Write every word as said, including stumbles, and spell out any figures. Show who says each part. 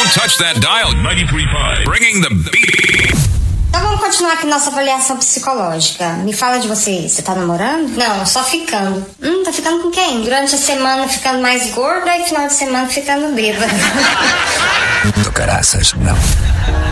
Speaker 1: touch that dial. ninety-three point five. Bringing the beat.
Speaker 2: Então vamos continuar aqui nossa avaliação psicológica. Me fala de você. Você tá namorando? Não, só ficando. Hum, tá ficando com quem? Durante a semana ficando mais gorda e final de semana ficando bêbada.
Speaker 3: Do caraças, não.